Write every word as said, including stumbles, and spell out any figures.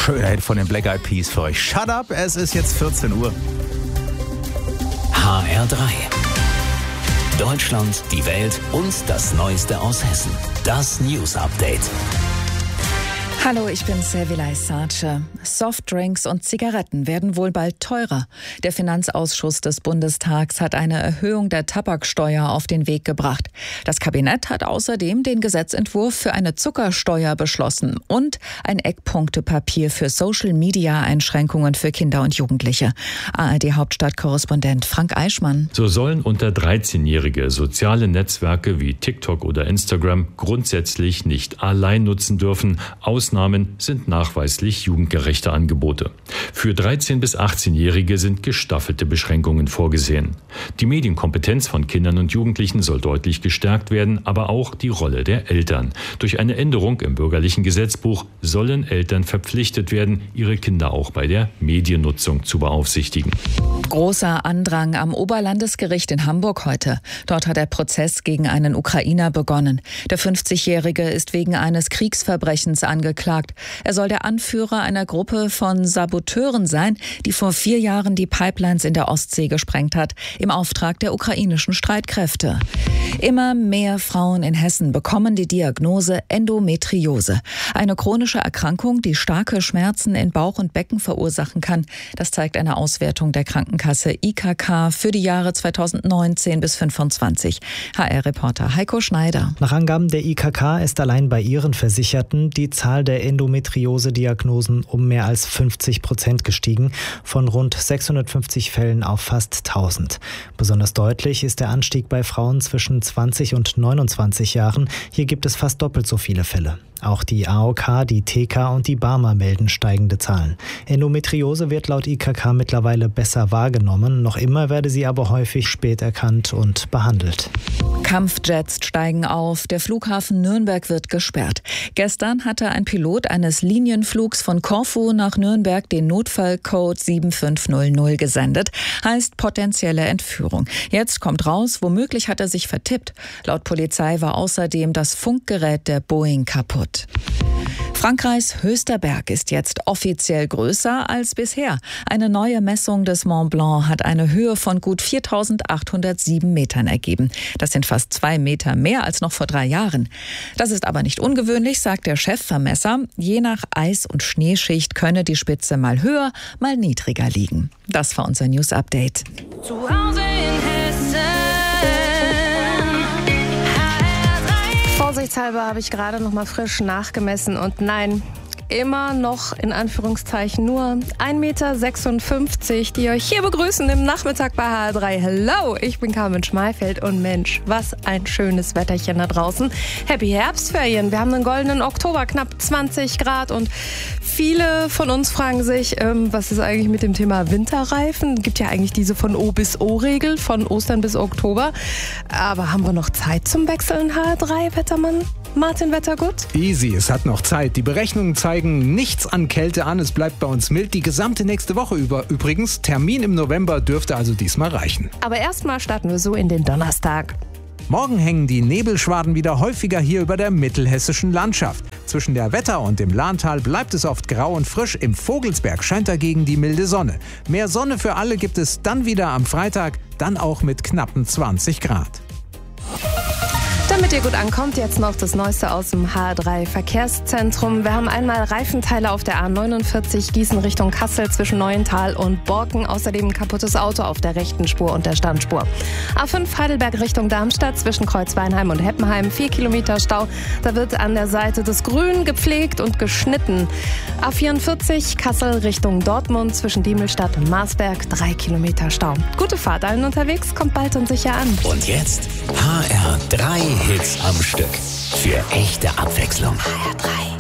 schöner Hit von den Black Eyed Peas für euch. Shut up, es ist jetzt vierzehn Uhr. H R drei. Deutschland, die Welt und das Neueste aus Hessen. Das News Update. Hallo, ich bin Servilay Sarce. Softdrinks und Zigaretten werden wohl bald teurer. Der Finanzausschuss des Bundestags hat eine Erhöhung der Tabaksteuer auf den Weg gebracht. Das Kabinett hat außerdem den Gesetzentwurf für eine Zuckersteuer beschlossen und ein Eckpunktepapier für Social-Media-Einschränkungen für Kinder und Jugendliche. A R D-Hauptstadtkorrespondent Frank Eichmann. So sollen unter dreizehnjährige soziale Netzwerke wie TikTok oder Instagram grundsätzlich nicht allein nutzen dürfen. Ausnahmen sind nachweislich jugendgerechte Angebote. Für dreizehn- bis achtzehnjährige sind gestaffelte Beschränkungen vorgesehen. Die Medienkompetenz von Kindern und Jugendlichen soll deutlich gestärkt werden, aber auch die Rolle der Eltern. Durch eine Änderung im bürgerlichen Gesetzbuch sollen Eltern verpflichtet werden, ihre Kinder auch bei der Mediennutzung zu beaufsichtigen. Großer Andrang am Oberlandesgericht in Hamburg heute. Dort hat der Prozess gegen einen Ukrainer begonnen. Der fünfzigjährige ist wegen eines Kriegsverbrechens angeklagt. Er soll der Anführer einer Gruppe von Saboteuren sein, die vor vier Jahren die Pipelines in der Ostsee gesprengt hat, im Auftrag der ukrainischen Streitkräfte. Immer mehr Frauen in Hessen bekommen die Diagnose Endometriose. Eine chronische Erkrankung, die starke Schmerzen in Bauch und Becken verursachen kann. Das zeigt eine Auswertung der Krankenkasse I K K für die Jahre zweitausendneunzehn bis fünfundzwanzig. H R-Reporter Heiko Schneider. Nach Angaben der I K K ist allein bei ihren Versicherten die Zahl der Endometriose-Diagnosen um mehr als fünfzig Prozent gestiegen, von rund sechshundertfünfzig Fällen auf fast tausend. Besonders deutlich ist der Anstieg bei Frauen zwischen zwanzig und neunundzwanzig Jahren. Hier gibt es fast doppelt so viele Fälle. Auch die A O K, die T K und die Barmer melden steigende Zahlen. Endometriose wird laut I K K mittlerweile besser wahrgenommen. Noch immer werde sie aber häufig spät erkannt und behandelt. Kampfjets steigen auf. Der Flughafen Nürnberg wird gesperrt. Gestern hatte ein Pilot eines Linienflugs von Korfu nach Nürnberg den Notfallcode sieben fünf null null gesendet. Heißt potenzielle Entführung. Jetzt kommt raus, womöglich hat er sich vertippt. Laut Polizei war außerdem das Funkgerät der Boeing kaputt. Frankreichs höchster Berg ist jetzt offiziell größer als bisher. Eine neue Messung des Mont Blanc hat eine Höhe von gut viertausendachthundertsieben Metern ergeben. Das sind fast zwei Meter mehr als noch vor drei Jahren. Das ist aber nicht ungewöhnlich, sagt der Chefvermesser. Je nach Eis- und Schneeschicht könne die Spitze mal höher, mal niedriger liegen. Das war unser News Update. Zu Hause in Hessen. Vorsichtshalber habe ich gerade noch mal frisch nachgemessen und nein, immer noch in Anführungszeichen nur ein Meter sechsundfünfzig, die euch hier begrüßen im Nachmittag bei H R drei. Hello, ich bin Carmen Schmeifeld und Mensch, was ein schönes Wetterchen da draußen. Happy Herbstferien, wir haben einen goldenen Oktober, knapp zwanzig Grad und viele von uns fragen sich, ähm, was ist eigentlich mit dem Thema Winterreifen? Gibt ja eigentlich diese von O bis O-Regel, von Ostern bis Oktober. Aber haben wir noch Zeit zum Wechseln, H R drei, Wettermann? Martin Wettergut? Easy, es hat noch Zeit. Die Berechnungen zeigen nichts an Kälte an. Es bleibt bei uns mild. Die gesamte nächste Woche über. Übrigens, Termin im November dürfte also diesmal reichen. Aber erstmal starten wir so in den Donnerstag. Morgen hängen die Nebelschwaden wieder häufiger hier über der mittelhessischen Landschaft. Zwischen der Wetter und dem Lahntal bleibt es oft grau und frisch. Im Vogelsberg scheint dagegen die milde Sonne. Mehr Sonne für alle gibt es dann wieder am Freitag, dann auch mit knappen zwanzig Grad. Damit ihr gut ankommt, jetzt noch das Neueste aus dem H R drei Verkehrszentrum. Wir haben einmal Reifenteile auf der A neunundvierzig Gießen Richtung Kassel zwischen Neuental und Borken. Außerdem ein kaputtes Auto auf der rechten Spur und der Standspur. A fünf Heidelberg Richtung Darmstadt zwischen Kreuzweinheim und Heppenheim. Vier Kilometer Stau. Da wird an der Seite des Grün gepflegt und geschnitten. A vierundvierzig Kassel Richtung Dortmund zwischen Diemelstadt und Marsberg. Drei Kilometer Stau. Gute Fahrt allen unterwegs, kommt bald und sicher an. Und jetzt H R drei Hits am Stück. Für echte Abwechslung. H R drei.